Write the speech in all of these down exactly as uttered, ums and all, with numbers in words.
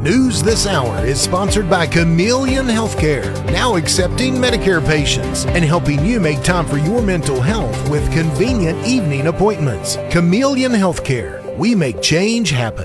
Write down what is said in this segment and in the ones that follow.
News This Hour is sponsored by Chameleon Healthcare, now accepting Medicare patients and helping you make time for your mental health with convenient evening appointments. Chameleon Healthcare, we make change happen.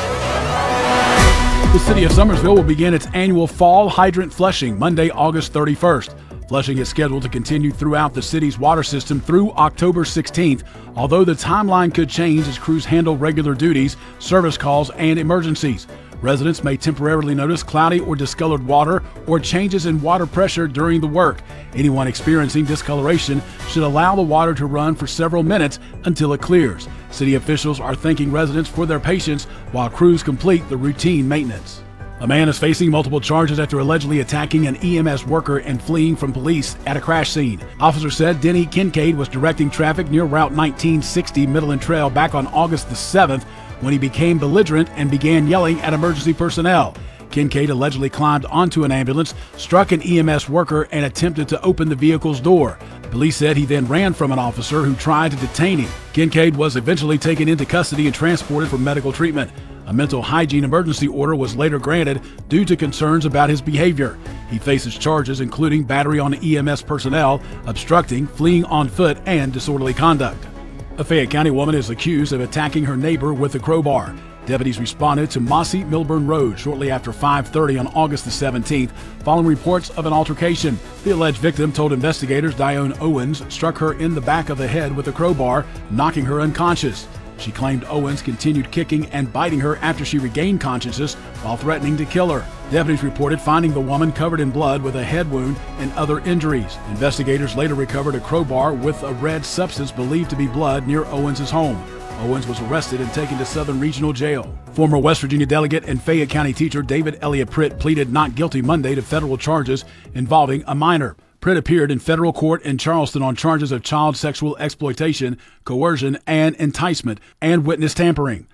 The city of Summersville will begin its annual fall hydrant flushing Monday, August thirty-first. Flushing is scheduled to continue throughout the city's water system through October sixteenth, although the timeline could change as crews handle regular duties, service calls, and emergencies. Residents may temporarily notice cloudy or discolored water or changes in water pressure during the work. Anyone experiencing discoloration should allow the water to run for several minutes until it clears. City officials are thanking residents for their patience while crews complete the routine maintenance. A man is facing multiple charges after allegedly attacking an E M S worker and fleeing from police at a crash scene. Officers said Denny Kincaid was directing traffic near Route nineteen sixty Midland Trail back on August the seventh when he became belligerent and began yelling at emergency personnel. Kincaid allegedly climbed onto an ambulance, struck an E M S worker, and attempted to open the vehicle's door. Police said he then ran from an officer who tried to detain him. Kincaid was eventually taken into custody and transported for medical treatment. A mental hygiene emergency order was later granted due to concerns about his behavior. He faces charges including battery on E M S personnel, obstructing, fleeing on foot, and disorderly conduct. A Fayette County woman is accused of attacking her neighbor with a crowbar. Deputies responded to Mossy Milburn Road shortly after five thirty on August the seventeenth, following reports of an altercation. The alleged victim told investigators Dione Owens struck her in the back of the head with a crowbar, knocking her unconscious. She claimed Owens continued kicking and biting her after she regained consciousness while threatening to kill her. Deputies reported finding the woman covered in blood with a head wound and other injuries. Investigators later recovered a crowbar with a red substance believed to be blood near Owens' home. Owens was arrested and taken to Southern Regional Jail. Former West Virginia delegate and Fayette County teacher David Elliott Pritt pleaded not guilty Monday to federal charges involving a minor. Pritt appeared in federal court in Charleston on charges of child sexual exploitation, coercion, and enticement, and witness tampering.